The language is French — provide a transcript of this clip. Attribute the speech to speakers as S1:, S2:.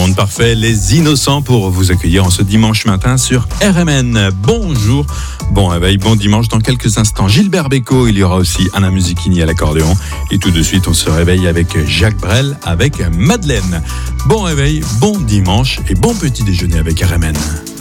S1: Monde Parfait, les Innocents, pour vous accueillir en ce dimanche matin sur RMN. Bonjour, bon réveil, bon dimanche. Dans quelques instants, Gilbert Bécaud, il y aura aussi Anna Musichini à l'accordéon. Et tout de suite, on se réveille avec Jacques Brel, avec Madeleine. Bon réveil, bon dimanche et bon petit déjeuner avec RMN.